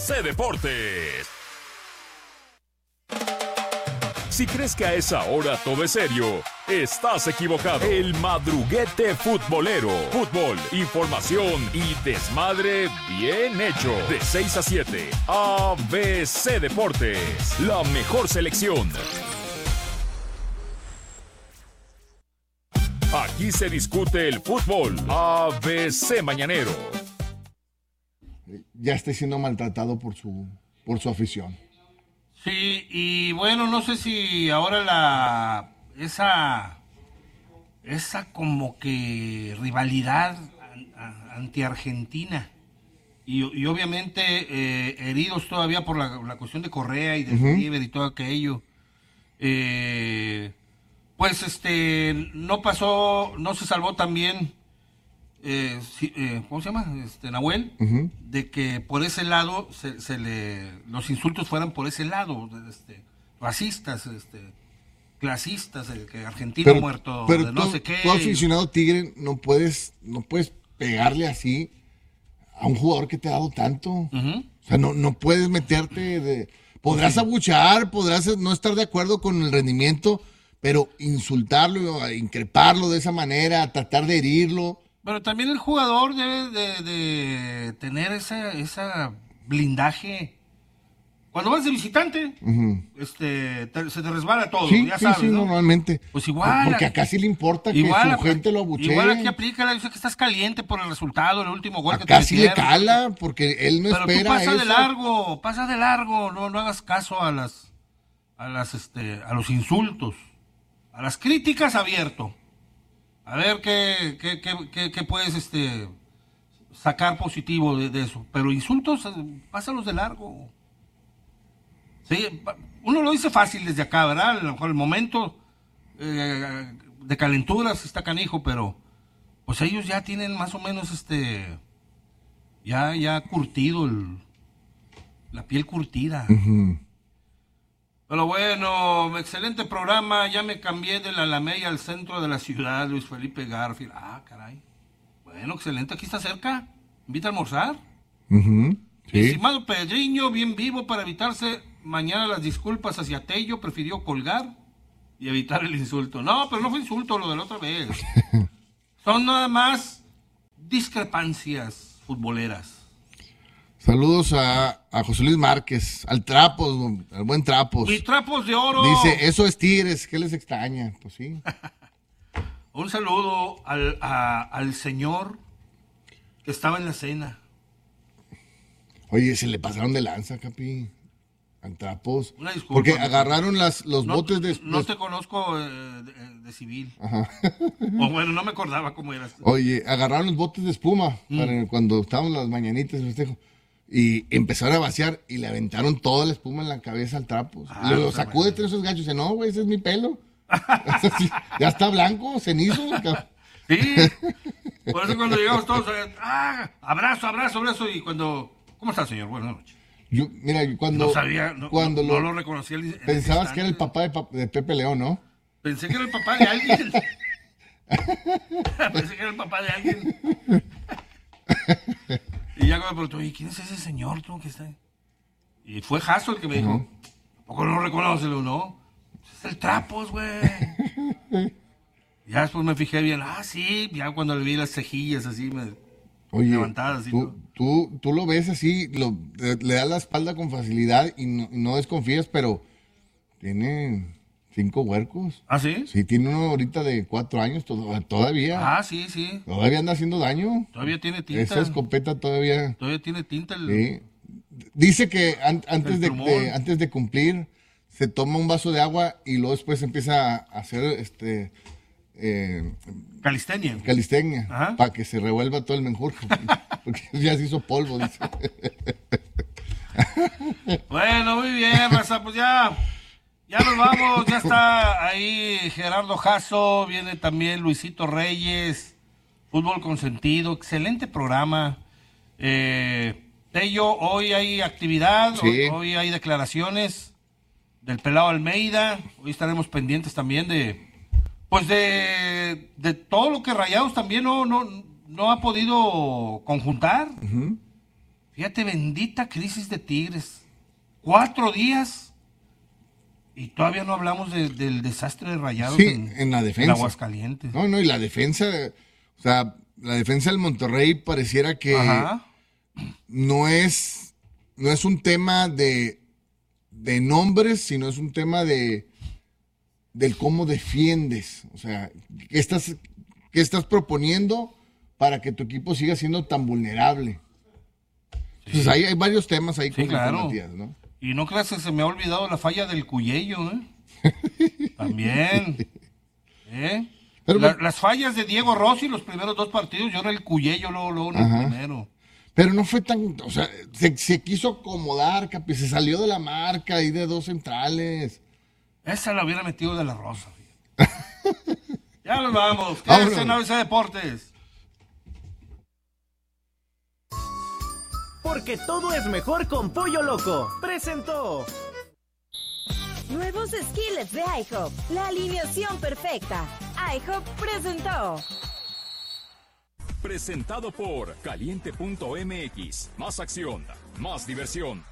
C Deportes. Si crees que a esa hora todo es serio, estás equivocado. El madruguete futbolero. Fútbol, información y desmadre bien hecho. De 6 a 7, ABC Deportes. La mejor selección. Aquí se discute el fútbol. ABC Mañanero. Ya está siendo maltratado por su afición. Sí, y bueno, no sé si ahora esa como que rivalidad anti-Argentina y obviamente heridos todavía por la cuestión de Correa y de River y todo aquello, pues no pasó, no se salvó también, ¿cómo se llama? Nahuel, de que por ese lado los insultos fueran por ese lado, racistas, clasistas, que argentino muerto, pero de no sé qué. Tú aficionado Tigre, no puedes pegarle así a un jugador que te ha dado tanto. O sea, no puedes meterte podrás abuchear, podrás no estar de acuerdo con el rendimiento, pero insultarlo, increparlo de esa manera, tratar de herirlo. Pero también el jugador debe de tener esa blindaje. Cuando vas de visitante, se te resbala todo, sí, ya sabes, sí, ¿no? Normalmente. Pues igual. Porque acá sí le importa que su gente lo abuchee. Igual aquí aplica, dice que estás caliente por el resultado, el último gol acá que te sí metieron. le cala, porque él no pero espera tú pasa eso. pasa de largo, no hagas caso a los insultos, a las críticas abierto. A ver qué puedes sacar positivo de eso. Pero insultos, pásalos de largo. Sí, uno lo dice fácil desde acá, ¿verdad? A lo mejor el momento de calenturas está canijo, pero pues ellos ya tienen más o menos ya curtido la piel curtida. Pero bueno, excelente programa. Ya me cambié de la Alameda al centro de la ciudad, Luis Felipe Garfield. Ah, caray. Bueno, excelente. Aquí está cerca. Invita a almorzar. Sí. Estimado Pedriño, bien vivo para evitarse mañana las disculpas hacia Tello. Prefirió colgar y evitar el insulto. No, pero no fue insulto lo de la otra vez. Son nada más discrepancias futboleras. Saludos a José Luis Márquez, al buen Trapos. Mis trapos de oro. Dice, eso es Tigres, ¿qué les extraña? Pues sí. Un saludo al señor que estaba en la cena. Oye, se le pasaron de lanza, Capi, al Trapos. Una disculpa. Porque agarraron los botes de... No te conozco de civil. Ajá. O bueno, no me acordaba cómo eras. Oye, agarraron los botes de espuma cuando estábamos las mañanitas de festejo. Y empezaron a vaciar y le aventaron toda la espuma en la cabeza al Trapos. Lo sacó de esos gachos y dice, no, güey, ese es mi pelo. Ya está blanco, cenizo. Sí, por eso cuando llegamos todos, abrazo. Y cuando, ¿cómo está, señor? Buenas noches. Cuando no sabía, no lo reconocía. Pensabas que era el papá de Pepe León, ¿no? Pensé que era el papá de alguien. Pensé que era el papá de alguien. Y ya cuando me preguntó, ¿y quién es ese señor tú que está ahí? Y fue Jaso el que me dijo, ¿a poco no lo reconoces? No, es el Trapos, güey. Ya después me fijé bien, sí, ya cuando le vi las cejillas así, levantadas. Así, tú lo ves así, le das la espalda con facilidad y no desconfías, pero tiene 5 huercos. ¿Ah, sí? Sí, tiene uno ahorita de 4 años todavía. Ah, sí. Todavía anda haciendo daño. Todavía tiene tinta. Esa escopeta todavía. Todavía tiene tinta. Sí. Dice que antes de cumplir se toma un vaso de agua y luego después empieza a hacer calistenia para que se revuelva todo el menjurje porque ya se hizo polvo, dice. Bueno, muy bien, raza, pues ya nos vamos. Ya está ahí Gerardo Jasso, viene también Luisito Reyes, Fútbol con Sentido, excelente programa. Tello, hoy hay actividad, sí. hoy hay declaraciones del Pelao Almeida, hoy estaremos pendientes también de todo lo que Rayados también no ha podido conjuntar. Fíjate, bendita crisis de Tigres. 4 días y todavía no hablamos del desastre de Rayados en la defensa. En Aguascalientes. No, y la defensa, o sea, la defensa del Monterrey pareciera que no es un tema de nombres, sino es un tema del cómo defiendes. O sea, ¿qué estás proponiendo para que tu equipo siga siendo tan vulnerable? Entonces hay varios temas ahí con Matías, ¿no? Y no creas que se me ha olvidado la falla del Cuyello, ¿eh? También. Pero, las fallas de Diego Rossi los primeros 2 partidos, yo era el Cuyello luego en el primero. Pero no fue tan, o sea, se quiso acomodar, Capi, se salió de la marca ahí de 2 centrales. Esa la hubiera metido de la Rosa. Ya nos vamos. Quédense en ABC Deportes. Porque todo es mejor con Pollo Loco. Presentó. Nuevos skillets de IHOP. La alineación perfecta. IHOP presentó. Presentado por Caliente.mx. Más acción, más diversión.